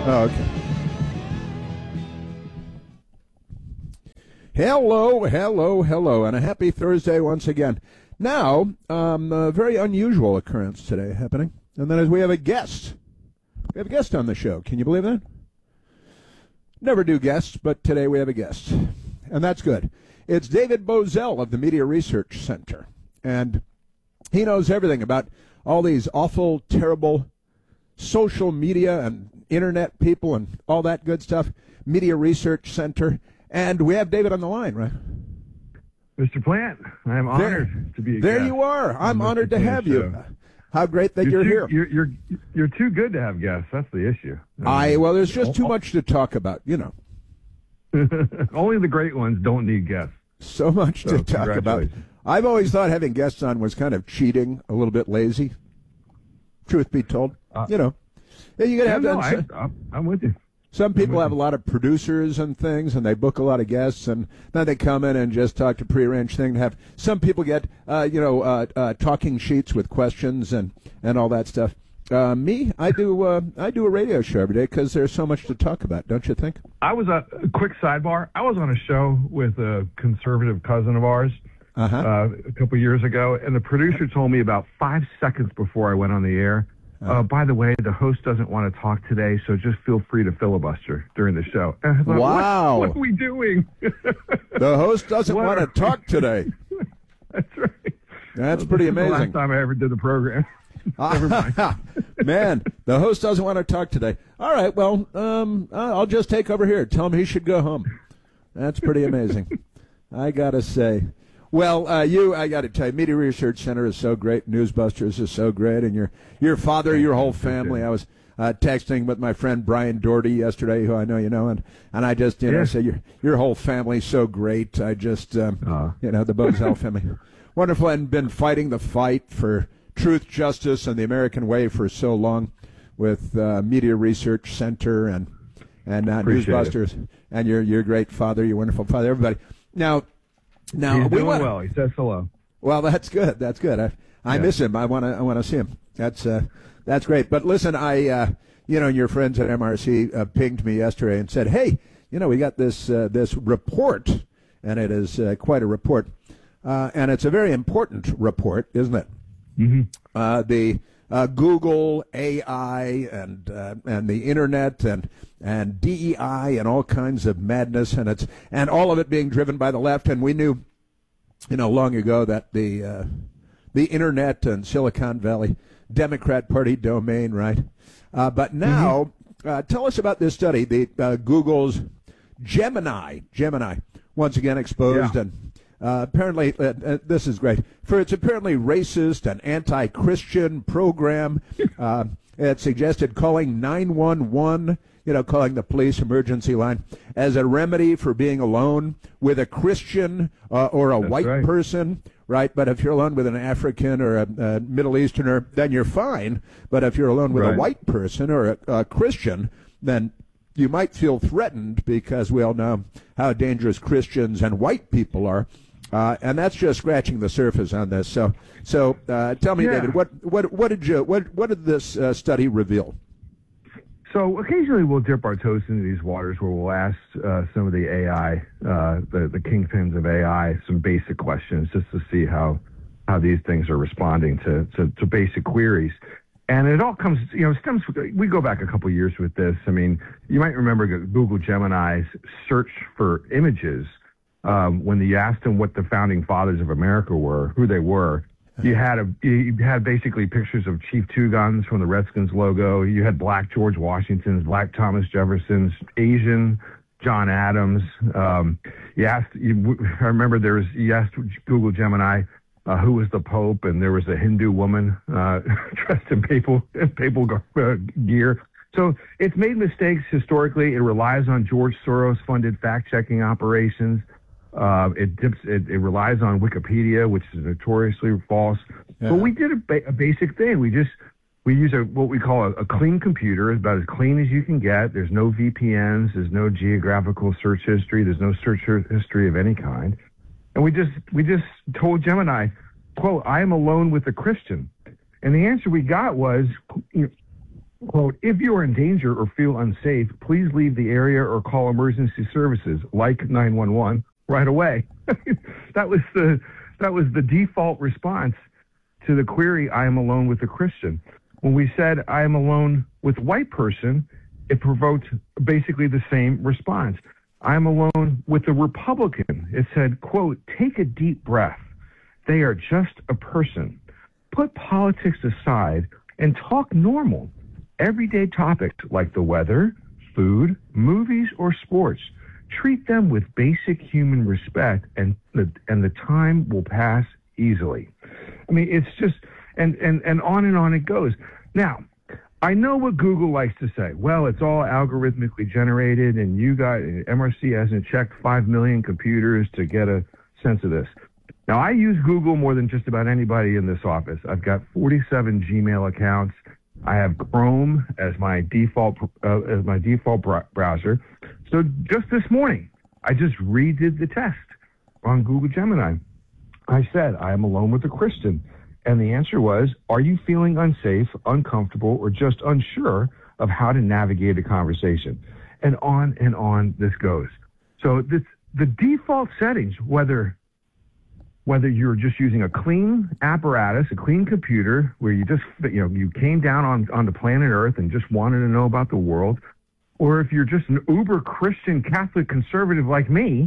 Oh, okay. Hello, and a happy Thursday once again. Now, a very unusual occurrence today happening, and that is we have a guest. We have a guest on the show. Can you believe that? Never do guests, but today we have a guest, and that's good. It's David Bozell of the Media Research Center, and he knows everything about all these awful, terrible social media and internet people and all that good stuff. Media Research Center. And we have David on the line, right? Mr. Plant, I am honored to be a There guest. you are. I'm honored to have you. How great that you're here. You're too good to have guests. That's the issue. Well, there's just too much to talk about, you know. Only the great ones don't need guests. So much to talk about. I've always thought having guests on was kind of cheating, a little bit lazy. Truth be told, you know. You gotta have that. I'm with you. Some people have a lot of producers and things, and they book a lot of guests, and then they come in and just talk to prearranged thing. Some people get, talking sheets with questions and all that stuff. Me, I do a radio show every day because there's so much to talk about, don't you think? I was a quick sidebar. I was on a show with a conservative cousin of ours a couple years ago, and the producer told me about 5 seconds before I went on the air, by the way, the host doesn't want to talk today, so just feel free to filibuster during the show. And I thought, wow. What are we doing? The host doesn't want to talk today. That's right. That's pretty amazing. The last time I ever did the program. Never mind. Man, the host doesn't want to talk today. All right, well, I'll just take over here. Tell him he should go home. That's pretty amazing. I got to say. Well, I got to tell you, Media Research Center is so great. Newsbusters is so great. And your father, your whole family. I was texting with my friend Brian Doherty yesterday, who I know you know, and I just, say your whole family's so great. I just, the Bozell family. Wonderful, and been fighting the fight for truth, justice, and the American way for so long with Media Research Center and Newsbusters. And your great father, your wonderful father, everybody. Now, he's doing well. He says hello. Well, that's good. That's good. I miss him. I want to see him. That's great. But listen, your friends at MRC pinged me yesterday and said, "Hey, we got this report, and it is quite a report, and it's a very important report, isn't it? Mm-hmm. The Google, AI, and the internet, and DEI, and all kinds of madness, and all of it being driven by the left. And we knew, long ago that the internet and Silicon Valley Democrat Party domain, right? But now, tell us about this study, the Google's Gemini, once again exposed and. Apparently, this is great. For its apparently racist and anti-Christian program, it suggested calling 911, calling the police emergency line, as a remedy for being alone with a Christian or a white person, right? But if you're alone with an African or a Middle Easterner, then you're fine. But if you're alone with a white person or a Christian, then you might feel threatened because we all know how dangerous Christians and white people are. And that's just scratching the surface on this. So tell me, David, what did this study reveal? So occasionally we'll dip our toes into these waters where we'll ask some of the AI, the kingpins of AI, some basic questions just to see how these things are responding to basic queries. And it all comes, stems. We go back a couple of years with this. I mean, you might remember Google Gemini's search for images. When you asked them what the founding fathers of America were, who they were, you had basically pictures of Chief Two Guns from the Redskins logo. You had Black George Washington's, Black Thomas Jefferson's, Asian John Adams. I remember you asked Google Gemini who was the Pope, and there was a Hindu woman dressed in papal gear. So it's made mistakes historically. It relies on George Soros-funded fact-checking operations. It relies on Wikipedia, which is notoriously false. Yeah. But we did a basic thing. We use what we call a clean computer, about as clean as you can get. There's no VPNs. There's no geographical search history. There's no search history of any kind. And we just told Gemini, quote, "I am alone with a Christian." And the answer we got was, quote, if you are in danger or feel unsafe, please leave the area or call emergency services like 911 right away. That was the default response to the query, I am alone with a Christian. When we said I am alone with a white person, it provoked basically the same response. I am alone with a Republican. It said, quote, take a deep breath. They are just a person. Put politics aside and talk normal, everyday topics like the weather, food, movies, or sports. Treat them with basic human respect, and the time will pass easily. I mean, it's just, and on it goes. Now, I know what Google likes to say. Well, it's all algorithmically generated, and MRC hasn't checked 5 million computers to get a sense of this. Now, I use Google more than just about anybody in this office. I've got 47 Gmail accounts. I have Chrome as my default browser. So just this morning, I just redid the test on Google Gemini. I said, I am alone with a Christian. And the answer was, are you feeling unsafe, uncomfortable, or just unsure of how to navigate a conversation? And on this goes. So the default settings, whether you're just using a clean apparatus, a clean computer, where you just, you came down on the planet Earth and just wanted to know about the world, or if you're just an uber Christian Catholic conservative like me,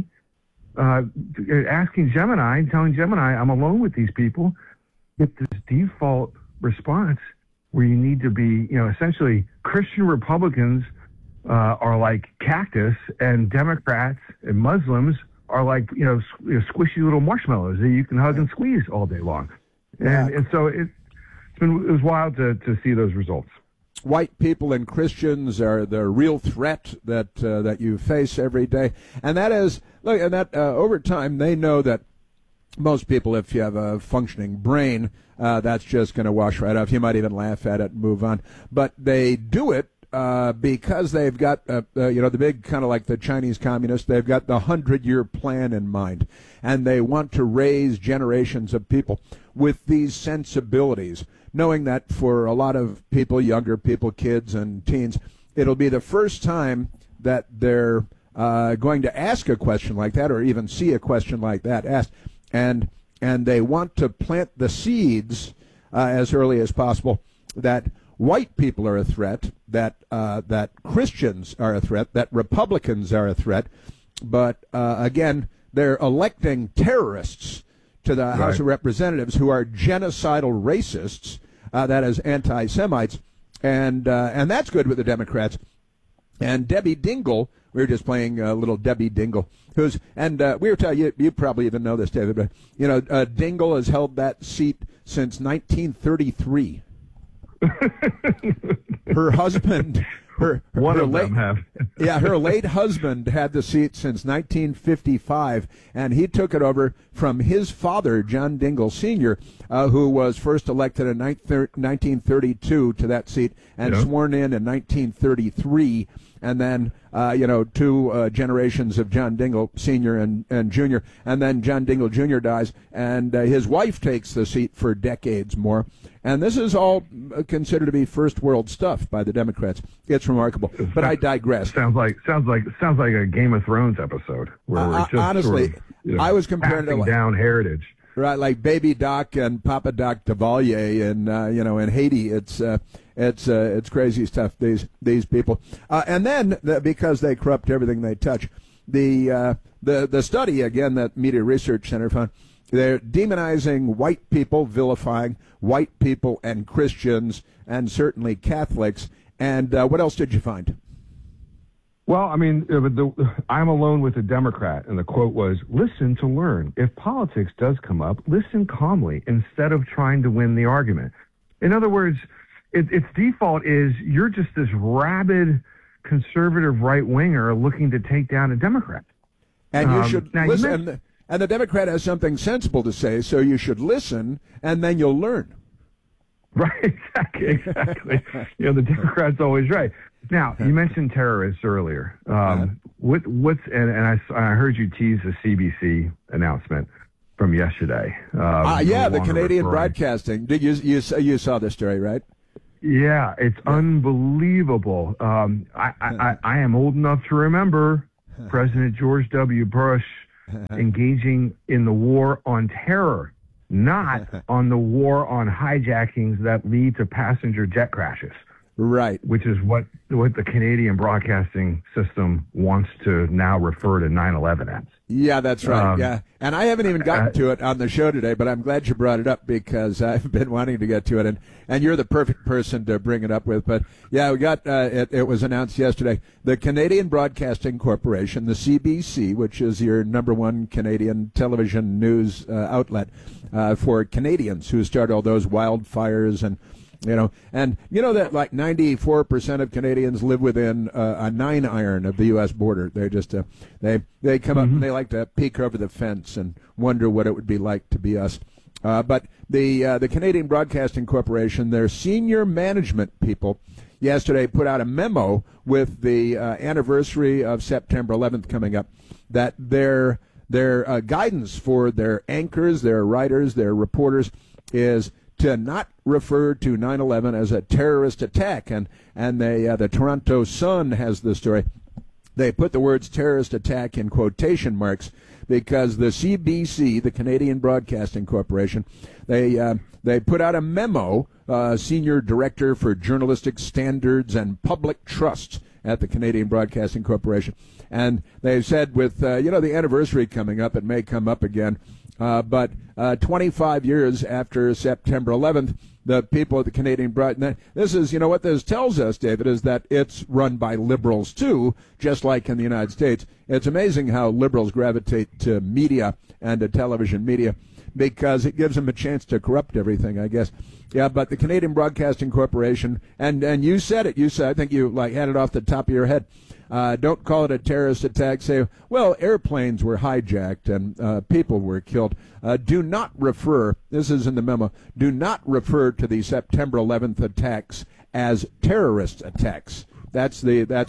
asking Gemini, telling Gemini, I'm alone with these people, get this default response where you need to be, essentially Christian Republicans are like cactus, and Democrats and Muslims are like, squishy little marshmallows that you can hug and squeeze all day long. And so it was wild to see those results. White people and Christians are the real threat that you face every day. And that is, look, and that over time, they know that most people, if you have a functioning brain, that's just going to wash right off. You might even laugh at it and move on. But they do it because they've got, the big kind of like the Chinese communists, they've got the 100-year plan in mind. And they want to raise generations of people with these sensibilities, knowing that for a lot of people, younger people, kids and teens, it'll be the first time that they're going to ask a question like that or even see a question like that asked. And they want to plant the seeds as early as possible that white people are a threat, that Christians are a threat, that Republicans are a threat. But again, they're electing terrorists to the House of Representatives who are genocidal racists, that is anti-Semites, and that's good with the Democrats. And Debbie Dingell, we were just playing little Debbie Dingell, we were telling you probably even know this, David, but Dingell has held that seat since 1933. Her husband, her late husband had the seat since 1955, and he took it over from his father, John Dingell Sr., who was first elected in 1932 to that seat and sworn in 1933. And then, two generations of John Dingell Sr. and Jr., and then John Dingell Jr. dies, and his wife takes the seat for decades more. And this is all considered to be first world stuff by the Democrats. It's remarkable, but I digress. Sounds like a Game of Thrones episode where we're just honestly, I was comparing passing down heritage. Right, like Baby Doc and Papa Doc Duvalier in Haiti. It's crazy stuff. These people, and then because they corrupt everything they touch, the study again that Media Research Center found, they're demonizing white people, vilifying white people and Christians, and certainly Catholics. And what else did you find? Well, I mean, I'm alone with a Democrat, and the quote was, listen to learn. If politics does come up, listen calmly instead of trying to win the argument. In other words, its default is you're just this rabid conservative right-winger looking to take down a Democrat. And you should listen, and the Democrat has something sensible to say, so you should listen, and then you'll learn. Right, exactly. The Democrat's always right. Now, you mentioned terrorists earlier. I heard you tease the CBC announcement from yesterday. The Canadian Broadcasting. You saw this story, right? Yeah, it's unbelievable. I am old enough to remember President George W. Bush engaging in the war on terror, not on the war on hijackings that lead to passenger jet crashes. Right. Which is what the Canadian broadcasting system wants to now refer to 9/11 as. Yeah, that's right. Yeah. And I haven't even gotten to it on the show today, but I'm glad you brought it up because I've been wanting to get to it, and you're the perfect person to bring it up with. But yeah, we got it was announced yesterday. The Canadian Broadcasting Corporation, the CBC, which is your number one Canadian television news outlet for Canadians who start all those wildfires and that like 94% of Canadians live within a 9-iron of the U.S. border. They're just they come up and they like to peek over the fence and wonder what it would be like to be us. But the Canadian Broadcasting Corporation, their senior management people, yesterday put out a memo with the anniversary of September 11th coming up that their guidance for their anchors, their writers, their reporters is to not refer to 9/11 as a terrorist attack, and the Toronto Sun has the story. They put the words terrorist attack in quotation marks because the CBC, the Canadian Broadcasting Corporation, they put out a memo, senior director for journalistic standards and public trust at the Canadian Broadcasting Corporation, and they said with the anniversary coming up, it may come up again. But 25 years after September 11th, the people at the Canadian this is, what this tells us, David, is that it's run by liberals too, just like in the United States. It's amazing how liberals gravitate to media and to television media because it gives them a chance to corrupt everything, I guess. Yeah, but the Canadian Broadcasting Corporation, and you said it, I think you had it off the top of your head. Don't call it a terrorist attack. Say, well, airplanes were hijacked and people were killed. Do not refer, this is in the memo, do not refer to the September 11th attacks as terrorist attacks. That's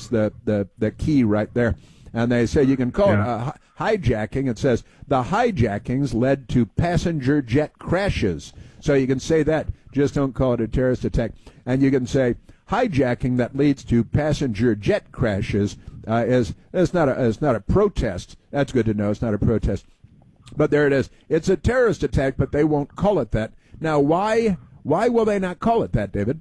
the key right there. And they say you can call it a hijacking. It says the hijackings led to passenger jet crashes. So you can say that. Just don't call it a terrorist attack. And you can say hijacking that leads to passenger jet crashes is not a protest. That's good to know. It's not a protest. But there it is. It's a terrorist attack, but they won't call it that. Now, why will they not call it that, David?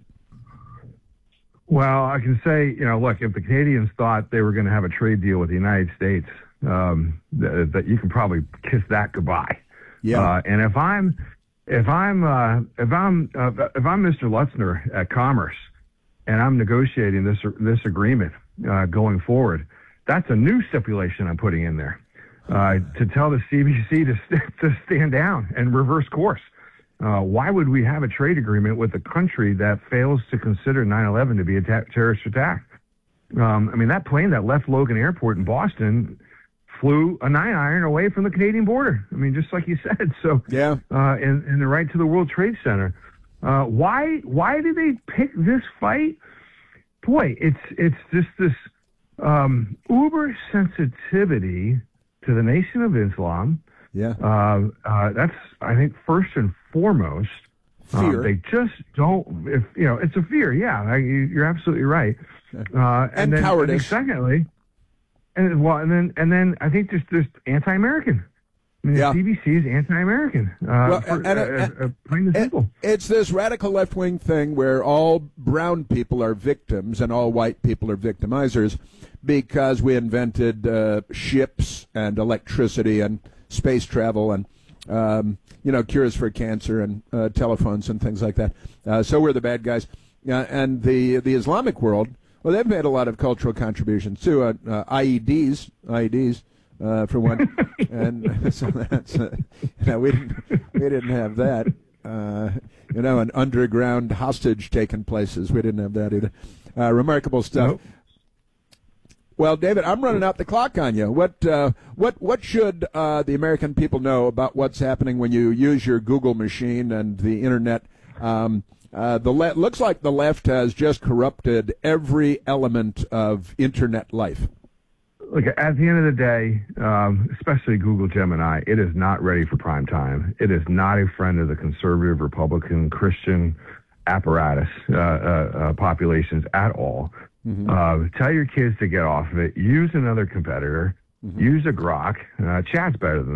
Well, I can say, look, if the Canadians thought they were going to have a trade deal with the United States, that you can probably kiss that goodbye. Yeah. And if I'm Mr. Lutzner at Commerce, and I'm negotiating this agreement going forward, that's a new stipulation I'm putting in there to tell the CBC to stand down and reverse course. Why would we have a trade agreement with a country that fails to consider 9/11 to be a terrorist attack? That plane that left Logan Airport in Boston flew a 9-iron away from the Canadian border. Just like you said. So yeah, and the right to the World Trade Center. Why do they pick this fight? Boy, it's just this uber sensitivity to the Nation of Islam. Yeah. That's, I think, first and foremost. Fear. They just don't. It's a fear. Yeah, you're absolutely right. And then, cowardice. I think secondly, and then I think there's anti-American. The CBC is anti-American. Plain and simple. It's this radical left-wing thing where all brown people are victims and all white people are victimizers because we invented ships and electricity and space travel and cures for cancer and telephones and things like that. So we're the bad guys. And the Islamic world, well, they've made a lot of cultural contributions too. IEDs. For one, and so that's we didn't have that. An underground hostage taking places. We didn't have that either. Remarkable stuff. Nope. Well, David, I'm running out the clock on you. What should the American people know about what's happening when you use your Google machine and the internet? Looks like the left has just corrupted every element of internet life. Look, at the end of the day, especially Google Gemini, it is not ready for prime time. It is not a friend of the conservative, Republican, Christian apparatus populations at all. Tell your kids to get off of it. Use another competitor. Use a Grok. Chat's better than